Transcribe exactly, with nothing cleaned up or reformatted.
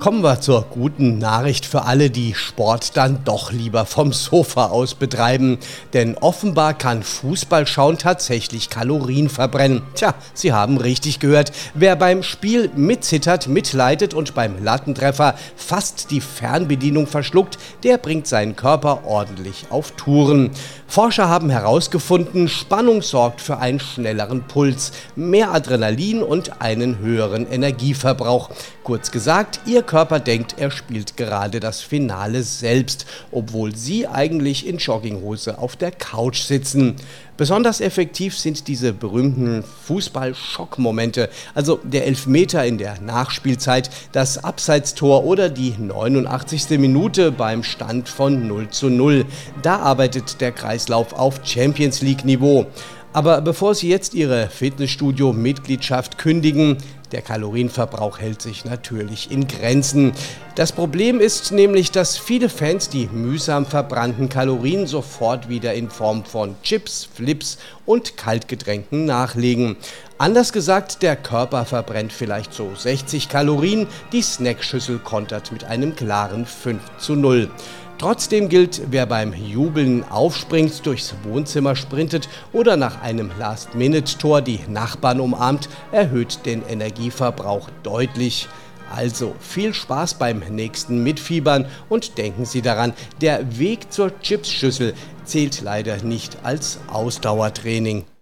Kommen wir zur guten Nachricht für alle, die Sport dann doch lieber vom Sofa aus betreiben. Denn offenbar kann Fußballschauen tatsächlich Kalorien verbrennen. Tja, Sie haben richtig gehört. Wer beim Spiel mitzittert, mitleidet und beim Lattentreffer fast die Fernbedienung verschluckt, der bringt seinen Körper ordentlich auf Touren. Forscher haben herausgefunden, Spannung sorgt für einen schnelleren Puls, mehr Adrenalin und einen höheren Energieverbrauch. Kurz gesagt, Ihr Körper denkt, er spielt gerade das Finale selbst, obwohl Sie eigentlich in Jogginghose auf der Couch sitzen. Besonders effektiv sind diese berühmten Fußball-Schockmomente, also der Elfmeter in der Nachspielzeit, das Abseitstor oder die neunundachtzigste Minute beim Stand von null zu null. Da arbeitet der Kreislauf auf Champions-League-Niveau. Aber bevor Sie jetzt Ihre Fitnessstudio-Mitgliedschaft kündigen, der Kalorienverbrauch hält sich natürlich in Grenzen. Das Problem ist nämlich, dass viele Fans die mühsam verbrannten Kalorien sofort wieder in Form von Chips, Flips und Kaltgetränken nachlegen. Anders gesagt, der Körper verbrennt vielleicht so sechzig Kalorien, die Snackschüssel kontert mit einem klaren fünf zu null. Trotzdem gilt, wer beim Jubeln aufspringt, durchs Wohnzimmer sprintet oder nach einem Last-Minute-Tor die Nachbarn umarmt, erhöht den Energieverbrauch deutlich. Also viel Spaß beim nächsten Mitfiebern und denken Sie daran, der Weg zur Chipsschüssel zählt leider nicht als Ausdauertraining.